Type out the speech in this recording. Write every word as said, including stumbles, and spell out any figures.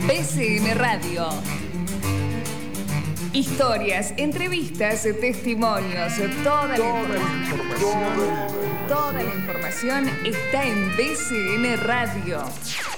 B C N Radio. Historias, entrevistas, testimonios, toda la información, toda la información está en B C N Radio.